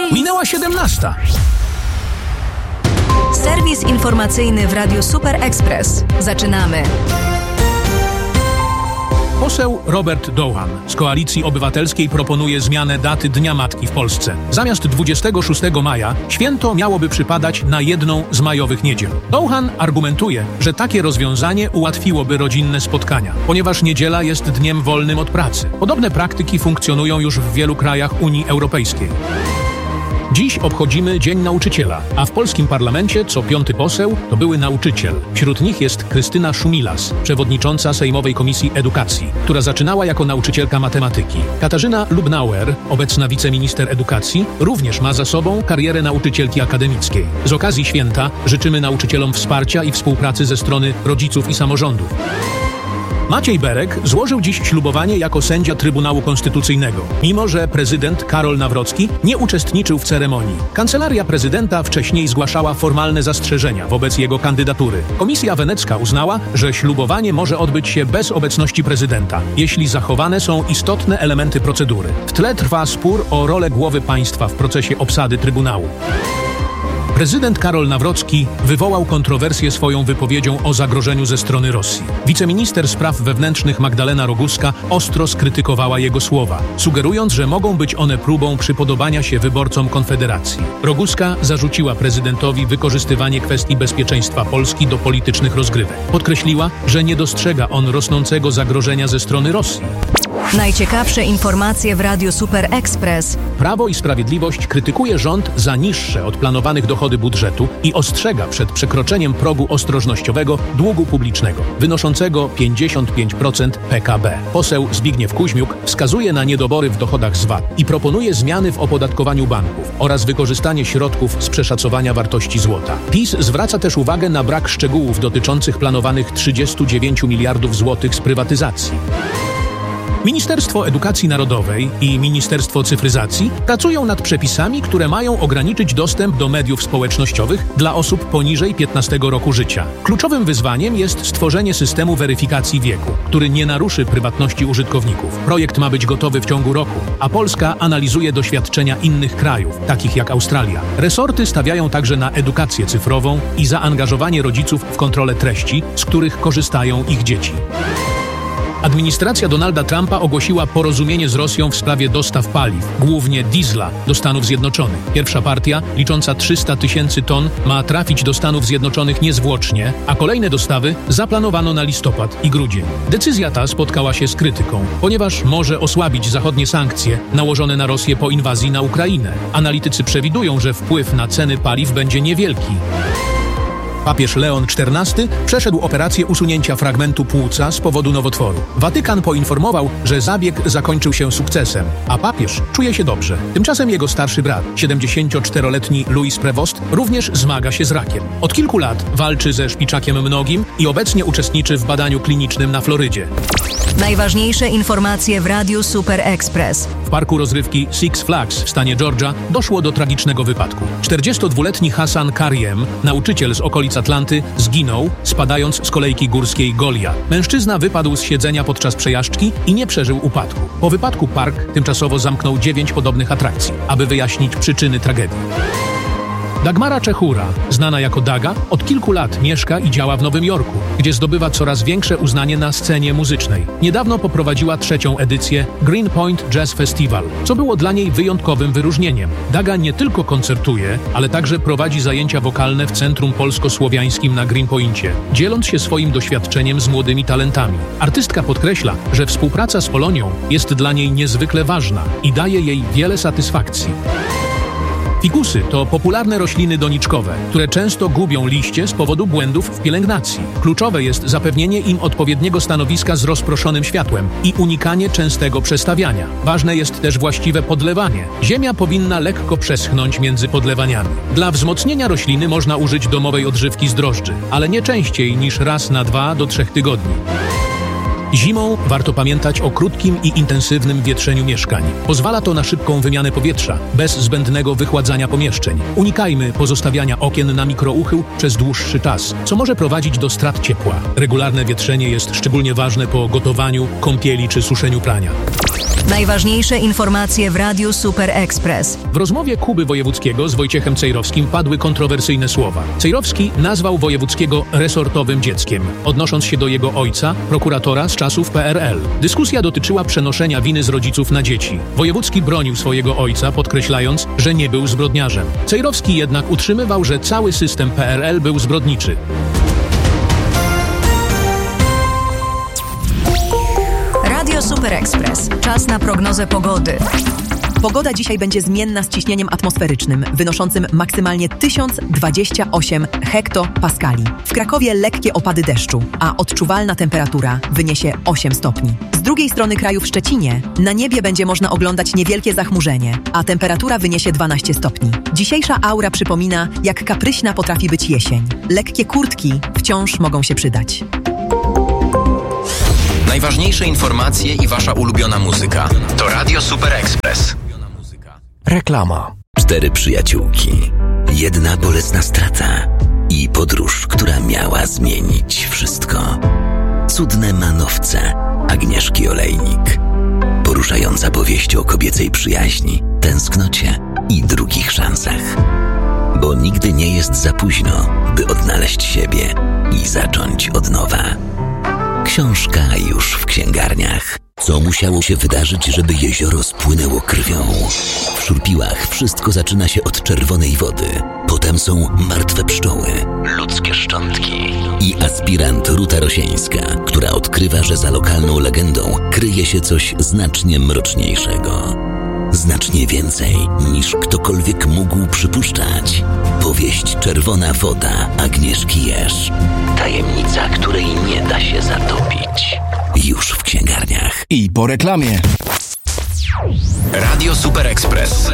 Minęła 17. Serwis informacyjny w Radiu Super Express. Zaczynamy. Poseł Robert Dołhan z Koalicji Obywatelskiej proponuje zmianę daty Dnia Matki w Polsce. Zamiast 26 maja święto miałoby przypadać na jedną z majowych niedziel. Dołhan argumentuje, że takie rozwiązanie ułatwiłoby rodzinne spotkania, ponieważ niedziela jest dniem wolnym od pracy. Podobne praktyki funkcjonują już w wielu krajach Unii Europejskiej. Dziś obchodzimy Dzień Nauczyciela, a w polskim parlamencie co 5. poseł to były nauczyciel. Wśród nich jest Krystyna Szumilas, przewodnicząca Sejmowej Komisji Edukacji, która zaczynała jako nauczycielka matematyki. Katarzyna Lubnauer, obecna wiceminister edukacji, również ma za sobą karierę nauczycielki akademickiej. Z okazji święta życzymy nauczycielom wsparcia i współpracy ze strony rodziców i samorządów. Maciej Berek złożył dziś ślubowanie jako sędzia Trybunału Konstytucyjnego, mimo że prezydent Karol Nawrocki nie uczestniczył w ceremonii. Kancelaria prezydenta wcześniej zgłaszała formalne zastrzeżenia wobec jego kandydatury. Komisja Wenecka uznała, że ślubowanie może odbyć się bez obecności prezydenta, jeśli zachowane są istotne elementy procedury. W tle trwa spór o rolę głowy państwa w procesie obsady Trybunału. Prezydent Karol Nawrocki wywołał kontrowersję swoją wypowiedzią o zagrożeniu ze strony Rosji. Wiceminister spraw wewnętrznych Magdalena Roguska ostro skrytykowała jego słowa, sugerując, że mogą być one próbą przypodobania się wyborcom Konfederacji. Roguska zarzuciła prezydentowi wykorzystywanie kwestii bezpieczeństwa Polski do politycznych rozgrywek. Podkreśliła, że nie dostrzega on rosnącego zagrożenia ze strony Rosji. Najciekawsze informacje w Radiu Super Express. Prawo i Sprawiedliwość krytykuje rząd za niższe od planowanych dochody budżetu i ostrzega przed przekroczeniem progu ostrożnościowego długu publicznego, wynoszącego 55% PKB. Poseł Zbigniew Kuźmiuk wskazuje na niedobory w dochodach z VAT i proponuje zmiany w opodatkowaniu banków oraz wykorzystanie środków z przeszacowania wartości złota. PiS zwraca też uwagę na brak szczegółów dotyczących planowanych 39 miliardów złotych z prywatyzacji. Ministerstwo Edukacji Narodowej i Ministerstwo Cyfryzacji pracują nad przepisami, które mają ograniczyć dostęp do mediów społecznościowych dla osób poniżej 15 roku życia. Kluczowym wyzwaniem jest stworzenie systemu weryfikacji wieku, który nie naruszy prywatności użytkowników. Projekt ma być gotowy w ciągu roku, a Polska analizuje doświadczenia innych krajów, takich jak Australia. Resorty stawiają także na edukację cyfrową i zaangażowanie rodziców w kontrolę treści, z których korzystają ich dzieci. Administracja Donalda Trumpa ogłosiła porozumienie z Rosją w sprawie dostaw paliw, głównie diesla, do Stanów Zjednoczonych. Pierwsza partia, licząca 300 000 ton, ma trafić do Stanów Zjednoczonych niezwłocznie, a kolejne dostawy zaplanowano na listopad i grudzień. Decyzja ta spotkała się z krytyką, ponieważ może osłabić zachodnie sankcje nałożone na Rosję po inwazji na Ukrainę. Analitycy przewidują, że wpływ na ceny paliw będzie niewielki. Papież Leon XIV przeszedł operację usunięcia fragmentu płuca z powodu nowotworu. Watykan poinformował, że zabieg zakończył się sukcesem, a papież czuje się dobrze. Tymczasem jego starszy brat, 74-letni Louis Prevost, również zmaga się z rakiem. Od kilku lat walczy ze szpiczakiem mnogim i obecnie uczestniczy w badaniu klinicznym na Florydzie. Najważniejsze informacje w Radiu Super Express. W parku rozrywki Six Flags w stanie Georgia doszło do tragicznego wypadku. 42-letni Hassan Kariem, nauczyciel z okolic Atlanty, zginął, spadając z kolejki górskiej Goliat. Mężczyzna wypadł z siedzenia podczas przejażdżki i nie przeżył upadku. Po wypadku park tymczasowo zamknął 9 podobnych atrakcji, aby wyjaśnić przyczyny tragedii. Dagmara Czechura, znana jako Daga, od kilku lat mieszka i działa w Nowym Jorku, gdzie zdobywa coraz większe uznanie na scenie muzycznej. Niedawno poprowadziła 3. edycję Greenpoint Jazz Festival, co było dla niej wyjątkowym wyróżnieniem. Daga nie tylko koncertuje, ale także prowadzi zajęcia wokalne w Centrum Polsko-Słowiańskim na Greenpoincie, dzieląc się swoim doświadczeniem z młodymi talentami. Artystka podkreśla, że współpraca z Polonią jest dla niej niezwykle ważna i daje jej wiele satysfakcji. Fikusy to popularne rośliny doniczkowe, które często gubią liście z powodu błędów w pielęgnacji. Kluczowe jest zapewnienie im odpowiedniego stanowiska z rozproszonym światłem i unikanie częstego przestawiania. Ważne jest też właściwe podlewanie. Ziemia powinna lekko przeschnąć między podlewaniami. Dla wzmocnienia rośliny można użyć domowej odżywki z drożdży, ale nie częściej niż raz na 2 do 3 tygodni. Zimą warto pamiętać o krótkim i intensywnym wietrzeniu mieszkań. Pozwala to na szybką wymianę powietrza, bez zbędnego wychładzania pomieszczeń. Unikajmy pozostawiania okien na mikrouchył przez dłuższy czas, co może prowadzić do strat ciepła. Regularne wietrzenie jest szczególnie ważne po gotowaniu, kąpieli czy suszeniu prania. Najważniejsze informacje w Radiu Super Express. W rozmowie Kuby Wojewódzkiego z Wojciechem Cejrowskim padły kontrowersyjne słowa. Cejrowski nazwał Wojewódzkiego resortowym dzieckiem, odnosząc się do jego ojca, prokuratora z czasów PRL. Dyskusja dotyczyła przenoszenia winy z rodziców na dzieci. Wojewódzki bronił swojego ojca, podkreślając, że nie był zbrodniarzem. Cejrowski jednak utrzymywał, że cały system PRL był zbrodniczy. Radio Super Express. Czas na prognozę pogody. Pogoda dzisiaj będzie zmienna z ciśnieniem atmosferycznym, wynoszącym maksymalnie 1028 hektopaskali. W Krakowie lekkie opady deszczu, a odczuwalna temperatura wyniesie 8 stopni. Z drugiej strony kraju w Szczecinie na niebie będzie można oglądać niewielkie zachmurzenie, a temperatura wyniesie 12 stopni. Dzisiejsza aura przypomina, jak kapryśna potrafi być jesień. Lekkie kurtki wciąż mogą się przydać. Najważniejsze informacje i wasza ulubiona muzyka to Radio Super Express. Reklama. 4 przyjaciółki, 1 bolesna strata i podróż, która miała zmienić wszystko. Cudne manowce Agnieszki Olejnik. Poruszająca powieść o kobiecej przyjaźni, tęsknocie i drugich szansach. Bo nigdy nie jest za późno, by odnaleźć siebie i zacząć od nowa. Książka już w księgarniach. Co musiało się wydarzyć, żeby jezioro spłynęło krwią? W Szurpiłach wszystko zaczyna się od czerwonej wody. Potem są martwe pszczoły, ludzkie szczątki i aspirant Ruta Rosieńska, która odkrywa, że za lokalną legendą kryje się coś znacznie mroczniejszego. Znacznie więcej niż ktokolwiek mógł przypuszczać. Powieść Czerwona woda Agnieszki Jerz. Tajemnica, której nie da się zatopić. Już w księgarniach. I po reklamie. Radio Super Express.